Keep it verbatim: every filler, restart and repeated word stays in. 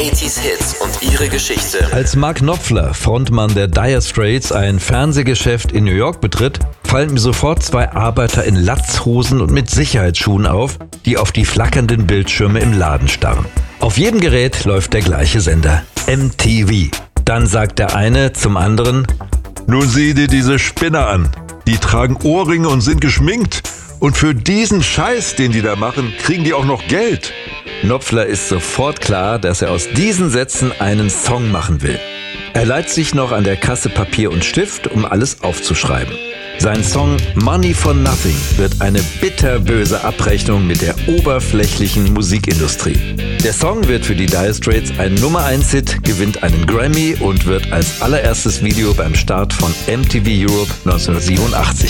achtziger Hits und ihre Geschichte. Als Mark Knopfler, Frontmann der Dire Straits, ein Fernsehgeschäft in New York betritt, fallen mir sofort zwei Arbeiter in Latzhosen und mit Sicherheitsschuhen auf, die auf die flackernden Bildschirme im Laden starren. Auf jedem Gerät läuft der gleiche Sender, M T V. Dann sagt der eine zum anderen: Nun sieh dir diese Spinner an. Die tragen Ohrringe und sind geschminkt. Und für diesen Scheiß, den die da machen, kriegen die auch noch Geld. Knopfler ist sofort klar, dass er aus diesen Sätzen einen Song machen will. Er leiht sich noch an der Kasse Papier und Stift, um alles aufzuschreiben. Sein Song Money for Nothing wird eine bitterböse Abrechnung mit der oberflächlichen Musikindustrie. Der Song wird für die Dire Straits ein Nummer eins Hit, gewinnt einen Grammy und wird als allererstes Video beim Start von M T V Europe neunzehnhundertsiebenundachtzig